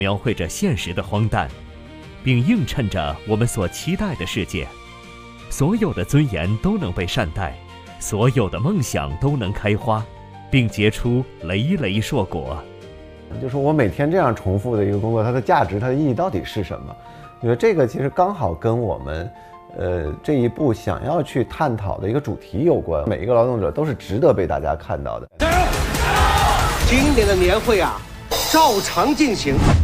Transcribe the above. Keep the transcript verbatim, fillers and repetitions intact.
描绘着现实的荒诞，并映衬着我们所期待的世界。所有的尊严都能被善待，所有的梦想都能开花，并结出累累硕果。 就是我每天这样重复的一个工作，它的价值、它的意义到底是什么？我觉得这个其实刚好跟我们，呃，这一步想要去探讨的一个主题有关。每一个劳动者都是值得被大家看到的。 今年的年会啊，照常进行。